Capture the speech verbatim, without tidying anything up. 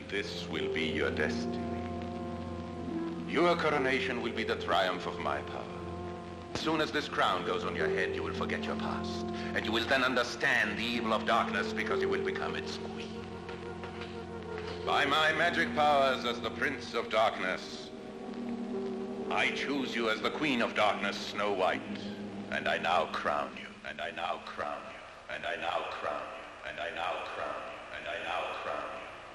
This will be your destiny. Your coronation will be the triumph of my power. As soon as this crown goes on your head, you will forget your past. And you will then understand the evil of darkness because you will become its queen. By my magic powers as the Prince of Darkness, I choose you as the Queen of Darkness, Snow White. And I now crown you. And I now crown you. And I now crown you. And I now crown you. And I now crown you.